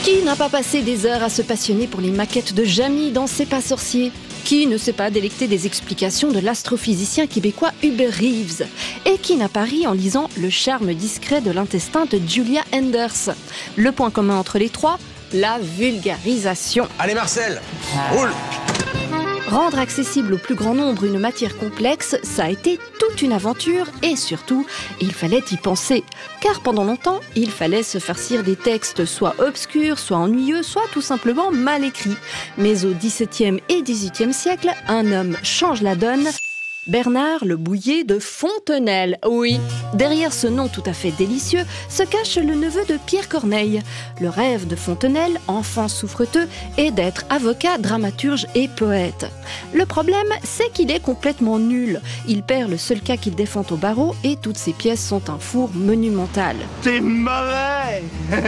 Qui n'a pas passé des heures à se passionner pour les maquettes de Jamy dans C'est pas sorcier ? Qui ne s'est pas délecté des explications de l'astrophysicien québécois Hubert Reeves ? Et qui n'a pas ri en lisant Le charme discret de l'intestin de Julia Enders ? Le point commun entre les trois, la vulgarisation. Allez Marcel, roule. Rendre accessible au plus grand nombre une matière complexe, ça a été toute une aventure et surtout, il fallait y penser. Car pendant longtemps, il fallait se farcir des textes soit obscurs, soit ennuyeux, soit tout simplement mal écrits. Mais au XVIIe et XVIIIe siècle, un homme change la donne. Bernard Le Bouillet de Fontenelle, oui. Derrière ce nom tout à fait délicieux se cache le neveu de Pierre Corneille. Le rêve de Fontenelle, enfant souffreteux, est d'être avocat, dramaturge et poète. Le problème, c'est qu'il est complètement nul. Il perd le seul cas qu'il défend au barreau et toutes ses pièces sont un four monumental. C'est mauvais.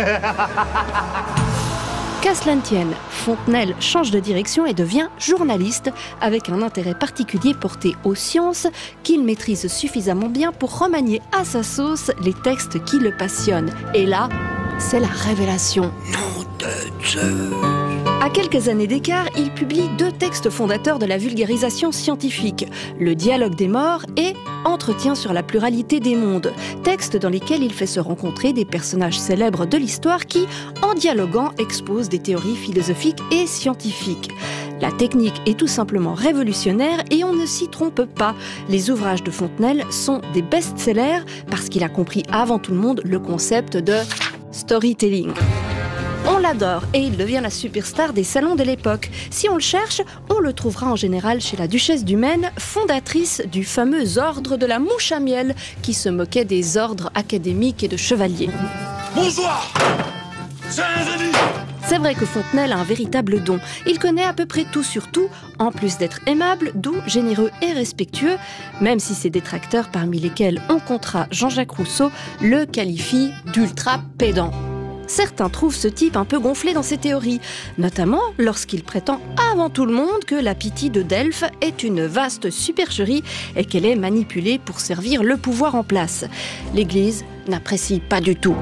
Qu'à cela ne tienne, Fontenelle change de direction et devient journaliste, avec un intérêt particulier porté aux sciences qu'il maîtrise suffisamment bien pour remanier à sa sauce les textes qui le passionnent. Et là, c'est la révélation. Nom de Zeus. À quelques années d'écart, il publie 2 textes fondateurs de la vulgarisation scientifique, Le dialogue des morts et Entretien sur la pluralité des mondes, textes dans lesquels il fait se rencontrer des personnages célèbres de l'histoire qui, en dialoguant, exposent des théories philosophiques et scientifiques. La technique est tout simplement révolutionnaire et on ne s'y trompe pas. Les ouvrages de Fontenelle sont des best-sellers parce qu'il a compris avant tout le monde le concept de storytelling. On l'adore et il devient la superstar des salons de l'époque. Si on le cherche, on le trouvera en général chez la duchesse du Maine, fondatrice du fameux ordre de la mouche à miel qui se moquait des ordres académiques et de chevaliers. Bonsoir, chers amis. C'est vrai que Fontenelle a un véritable don. Il connaît à peu près tout sur tout, en plus d'être aimable, doux, généreux et respectueux, même si ses détracteurs, parmi lesquels on comptera Jean-Jacques Rousseau, le qualifient d'ultra pédant. Certains trouvent ce type un peu gonflé dans ses théories, notamment lorsqu'il prétend avant tout le monde que la Pythie de Delphes est une vaste supercherie et qu'elle est manipulée pour servir le pouvoir en place. L'Église n'apprécie pas du tout.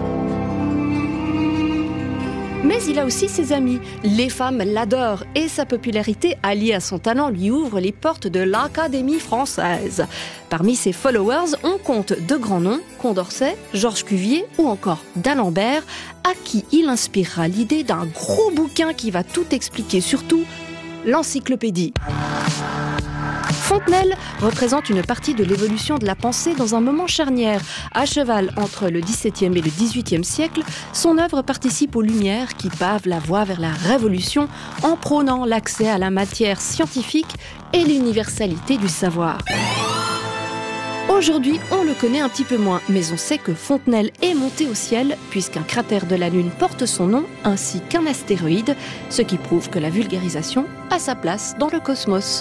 Mais il a aussi ses amis. Les femmes l'adorent et sa popularité alliée à son talent lui ouvre les portes de l'Académie française. Parmi ses followers, on compte de grands noms, Condorcet, Georges Cuvier ou encore d'Alembert, à qui il inspirera l'idée d'un gros bouquin qui va tout expliquer, surtout l'encyclopédie. Fontenelle représente une partie de l'évolution de la pensée dans un moment charnière. À cheval entre le XVIIe et le XVIIIe siècle, son œuvre participe aux Lumières qui pavent la voie vers la Révolution en prônant l'accès à la matière scientifique et l'universalité du savoir. Aujourd'hui, on le connaît un petit peu moins, mais on sait que Fontenelle est monté au ciel puisqu'un cratère de la Lune porte son nom, ainsi qu'un astéroïde, ce qui prouve que la vulgarisation a sa place dans le cosmos.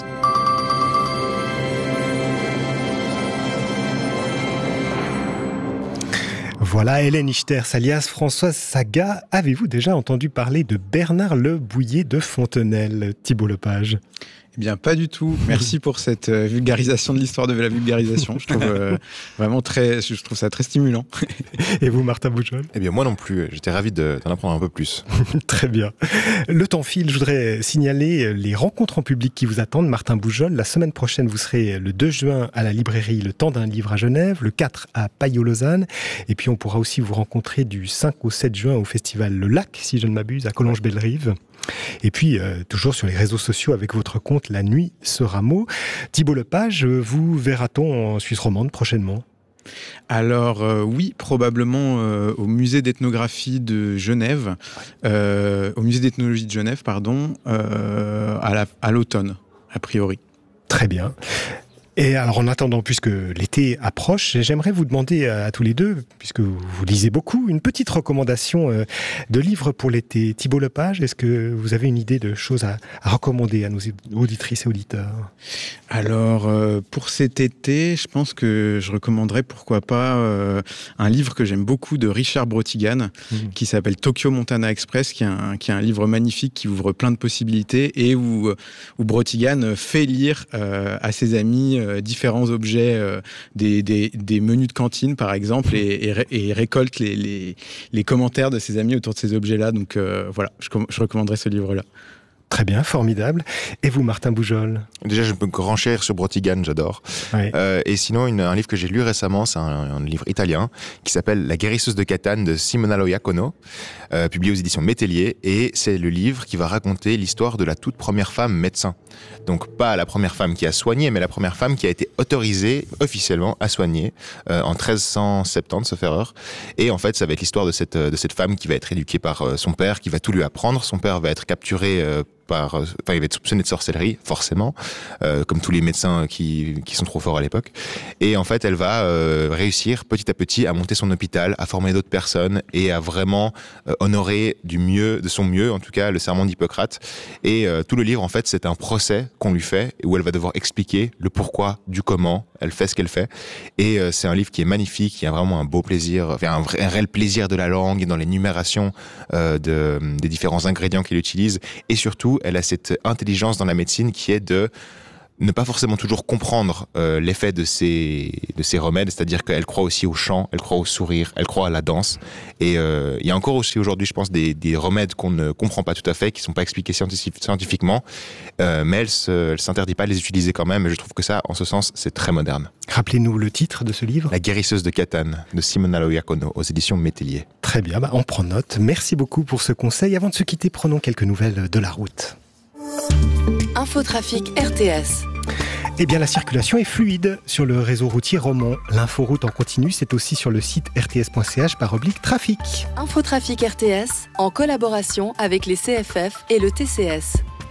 Voilà, Hélène Ichters, alias Françoise Saga. Avez-vous déjà entendu parler de Bernard Le Bouillet de Fontenelle, Thibault Lepage ? Eh bien, pas du tout. Merci pour cette vulgarisation de l'histoire de la vulgarisation. Je trouve je trouve ça très stimulant. Et vous, Martin Boujol ? Eh bien moi non plus, j'étais ravi d'en apprendre un peu plus. Très bien. Le temps file, je voudrais signaler les rencontres en public qui vous attendent. Martin Boujol, la semaine prochaine, vous serez le 2 juin à la librairie Le Temps d'un livre à Genève, le 4 à Paillot-Lausanne. Et puis on pourra aussi vous rencontrer du 5 au 7 juin au festival Le Lac, si je ne m'abuse, à Collonges-Bellerive. Et puis, toujours sur les réseaux sociaux avec votre compte La Nuit sera mot. Thibault Lepage, vous verra-t-on en Suisse romande prochainement ? Alors oui, probablement au musée d'ethnographie de Genève, au musée d'ethnologie de Genève, pardon, à l'automne, a priori. Très bien. Et alors en attendant, puisque l'été approche, j'aimerais vous demander à tous les deux, puisque vous lisez beaucoup, une petite recommandation de livres pour l'été. Thibault Lepage, est-ce que vous avez une idée de choses à recommander à nos auditrices et auditeurs ? Alors pour cet été, je pense que je recommanderais pourquoi pas un livre que j'aime beaucoup de Richard Brotigan, qui s'appelle Tokyo Montana Express, qui est un livre magnifique qui ouvre plein de possibilités et où Brotigan fait lire à ses amis différents objets des menus de cantine, par exemple, et récolte les commentaires de ses amis autour de ces objets-là. Donc voilà, je recommanderais ce livre-là. Très bien, formidable. Et vous, Martin Boujol? Déjà, je peux renchérir sur Brotigan, j'adore. Oui. Et sinon, un livre que j'ai lu récemment, c'est un livre italien qui s'appelle La guérisseuse de Catane de Simona Lojacono, publié aux éditions Métellier. Et c'est le livre qui va raconter l'histoire de la toute première femme médecin. Donc pas la première femme qui a soigné, mais la première femme qui a été autorisée officiellement à soigner en 1370, sauf erreur. Et en fait, ça va être l'histoire de cette femme qui va être éduquée par son père, qui va tout lui apprendre. Son père va être capturé il va être soupçonné de sorcellerie, forcément, comme tous les médecins qui sont trop forts à l'époque. Et en fait, elle va réussir petit à petit à monter son hôpital, à former d'autres personnes et à vraiment honorer de son mieux, en tout cas, le serment d'Hippocrate. Et tout le livre, en fait, c'est un procès qu'on lui fait où elle va devoir expliquer le pourquoi, du comment, elle fait ce qu'elle fait. Et c'est un livre qui est magnifique, qui a vraiment un beau plaisir, un réel plaisir de la langue et dans l'énumération des différents ingrédients qu'elle utilise. Et surtout, elle a cette intelligence dans la médecine qui est de ne pas forcément toujours comprendre l'effet de ces remèdes, c'est-à-dire qu'elle croit aussi au chant, elle croit au sourire, elle croit à la danse. Et il y a encore aussi aujourd'hui, je pense, des remèdes qu'on ne comprend pas tout à fait, qui ne sont pas expliqués scientifiquement, mais elle s'interdit pas de les utiliser quand même. Et je trouve que ça, en ce sens, c'est très moderne. Rappelez-nous le titre de ce livre. La guérisseuse de Catane de Simona Lojacono aux éditions Métellier. Très bien, on prend note. Merci beaucoup pour ce conseil. Avant de se quitter, prenons quelques nouvelles de la route. Infotrafic RTS. Eh bien, la circulation est fluide sur le réseau routier romand. L'inforoute en continu, c'est aussi sur le site rts.ch/trafic. Infotrafic RTS, en collaboration avec les CFF et le TCS.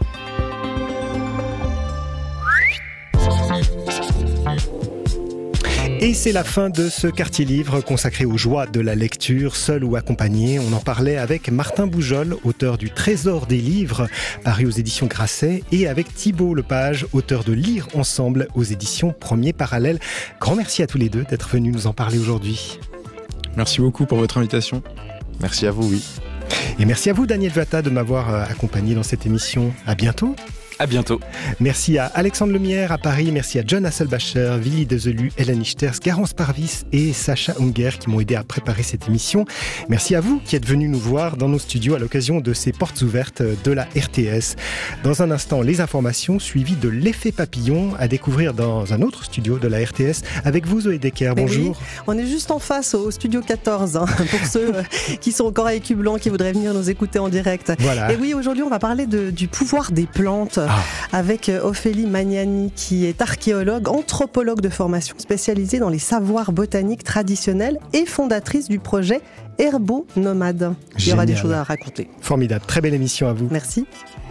Et c'est la fin de ce quartier livre consacré aux joies de la lecture, seul ou accompagné. On en parlait avec Martin Boujol, auteur du Trésor des livres, paru aux éditions Grasset, et avec Thibaut Lepage, auteur de Lire ensemble aux éditions Premier Parallèle. Grand merci à tous les deux d'être venus nous en parler aujourd'hui. Merci beaucoup pour votre invitation. Merci à vous, oui. Et merci à vous, Daniel Vata, de m'avoir accompagné dans cette émission. À bientôt. À bientôt. Merci à Alexandre Lemierre à Paris, merci à John Hasselbacher, Willy Dezelu, Hélène Ichters, Garance Parvis et Sacha Unger qui m'ont aidé à préparer cette émission. Merci à vous qui êtes venus nous voir dans nos studios à l'occasion de ces portes ouvertes de la RTS. Dans un instant, les informations suivies de l'effet papillon à découvrir dans un autre studio de la RTS avec vous, Zoé Decker. Bonjour. Oui, on est juste en face au studio 14 pour ceux qui sont encore à écu blanc, qui voudraient venir nous écouter en direct. Voilà. Et oui, aujourd'hui, on va parler du pouvoir des plantes. Avec Ophélie Magnani qui est archéologue, anthropologue de formation spécialisée dans les savoirs botaniques traditionnels et fondatrice du projet Herbo Nomade. Il y aura des choses à raconter. Formidable, très belle émission à vous. Merci.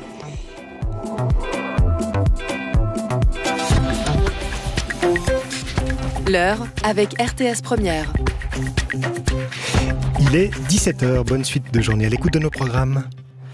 L'heure avec RTS Première. Il est 17h, bonne suite de journée à l'écoute de nos programmes.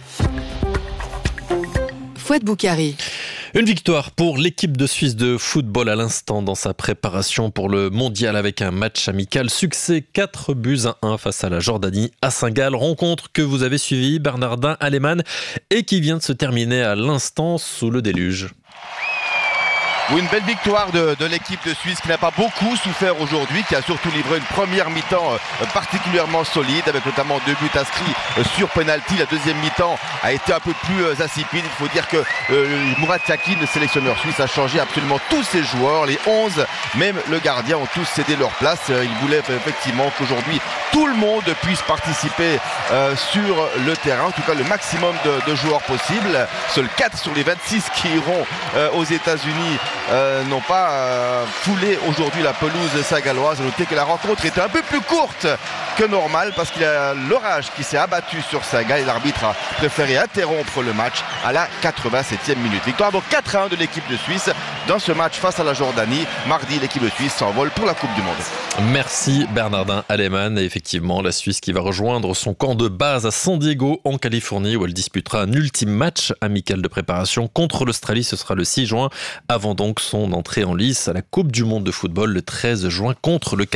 Fouad Boukari. Une victoire pour l'équipe de Suisse de football à l'instant dans sa préparation pour le mondial avec un match amical. Succès 4-1 face à la Jordanie à Saint-Gall. Rencontre que vous avez suivie, Bernardin Aleman, et qui vient de se terminer à l'instant sous le déluge. Oui, une belle victoire de l'équipe de Suisse qui n'a pas beaucoup souffert aujourd'hui, qui a surtout livré une première mi-temps particulièrement solide, avec notamment 2 buts inscrits sur penalty. La deuxième mi-temps a été un peu plus insipide. Il faut dire que Murat Yakin, le sélectionneur suisse, a changé absolument tous ses joueurs. Les 11, même le gardien, ont tous cédé leur place. Il voulait effectivement qu'aujourd'hui tout le monde puisse participer sur le terrain, en tout cas le maximum de joueurs possible. Seuls 4 sur les 26 qui iront aux États-Unis n'ont pas foulé aujourd'hui la pelouse saint-galloise. Notez que la rencontre était un peu plus courte que normal parce qu'il y a l'orage qui s'est abattu sur Saint-Gall et l'arbitre a préféré interrompre le match à la 87e minute. Victoire donc 4-1 de l'équipe de Suisse dans ce match face à la Jordanie. Mardi, l'équipe de Suisse s'envole pour la Coupe du Monde. Merci Bernardin Aleman. Et effectivement, effectivement, la Suisse qui va rejoindre son camp de base à San Diego en Californie où elle disputera un ultime match amical de préparation contre l'Australie. Ce sera le 6 juin avant donc son entrée en lice à la Coupe du Monde de football le 13 juin contre le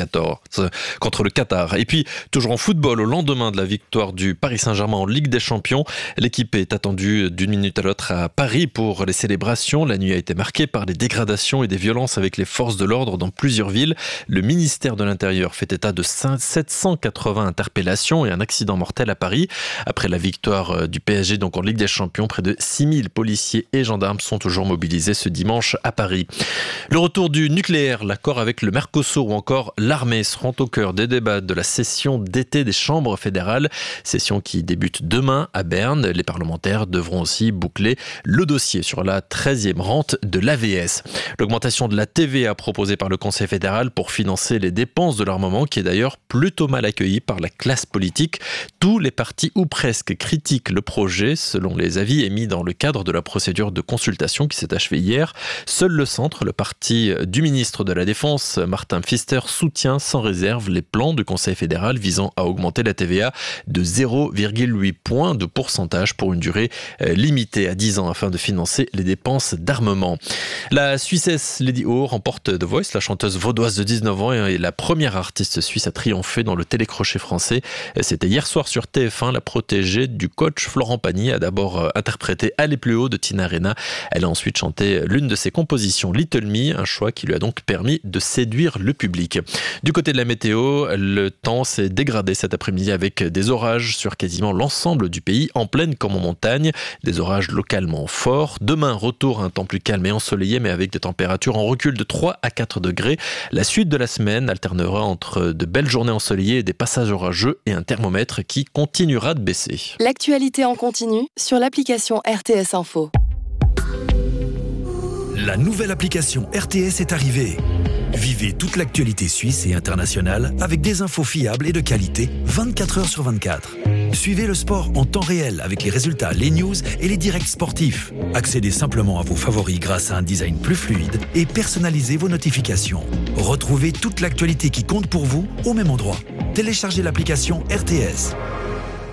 Qatar. Et puis, toujours en football, au lendemain de la victoire du Paris Saint-Germain en Ligue des Champions, l'équipe est attendue d'une minute à l'autre à Paris pour les célébrations. La nuit a été marquée par des dégradations et des violences avec les forces de l'ordre dans plusieurs villes. Le ministère de l'Intérieur fait état de 780 interpellations et un accident mortel à Paris. Après la victoire du PSG donc en Ligue des Champions, près de 6000 policiers et gendarmes sont toujours mobilisés ce dimanche à Paris. Le retour du nucléaire, l'accord avec le Mercosur ou encore l'armée seront au cœur des débats de la session d'été des chambres fédérales. Session qui débute demain à Berne. Les parlementaires devront aussi boucler le dossier sur la 13e rente de l'AVS. L'augmentation de la TVA proposée par le Conseil fédéral pour financer les dépenses de l'armement, qui est d'ailleurs plutôt mal accueillie par la classe politique. Tous les partis ou presque critiquent le projet, selon les avis émis dans le cadre de la procédure de consultation qui s'est achevée hier. Seul le centre, le parti du ministre de la Défense, Martin Pfister, soutient sans réserve les plans du Conseil fédéral visant à augmenter la TVA de 0,8 points de pourcentage pour une durée limitée à 10 ans afin de financer les dépenses d'armement. La Suissesse Lady O remporte The Voice. La chanteuse vaudoise de 19 ans est la première artiste suisse à triompher dans le télécrochet français. C'était hier soir sur TF1. La protégée du coach Florent Pagny a d'abord interprété Aller plus haut de Tina Arena. Elle a ensuite chanté l'une de ses compositions, Little Me, un choix qui lui a donc permis de séduire le public. Du côté de la météo, le temps s'est dégradé cet après-midi avec des orages sur quasiment l'ensemble du pays, en plaine comme en montagne, des orages localement forts. Demain, retour à un temps plus calme et ensoleillé, mais avec des températures en recul de 3 à 4 degrés. La suite de la semaine alternera entre de belles journées ensoleillées et des passages orageux et un thermomètre qui continuera de baisser. L'actualité en continu sur l'application RTS Info. La nouvelle application RTS est arrivée. Vivez toute l'actualité suisse et internationale avec des infos fiables et de qualité 24 heures sur 24. Suivez le sport en temps réel avec les résultats, les news et les directs sportifs. Accédez simplement à vos favoris grâce à un design plus fluide et personnalisez vos notifications. Retrouvez toute l'actualité qui compte pour vous au même endroit. Téléchargez l'application RTS.